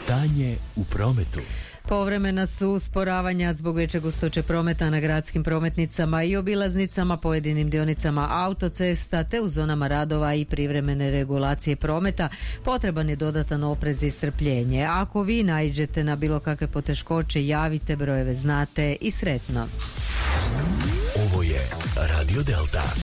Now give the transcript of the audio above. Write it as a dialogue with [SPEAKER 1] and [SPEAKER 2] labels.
[SPEAKER 1] Stanje u prometu.
[SPEAKER 2] Povremena su usporavanja zbog veće gustoće prometa na gradskim prometnicama i obilaznicama, pojedinim dionicama autocesta te u zonama radova i privremene regulacije prometa. Potreban je dodatan oprez i strpljenje. Ako vi naiđete na bilo kakve poteškoće, javite, brojeve znate i sretno.
[SPEAKER 1] Ovo je Radio Delta.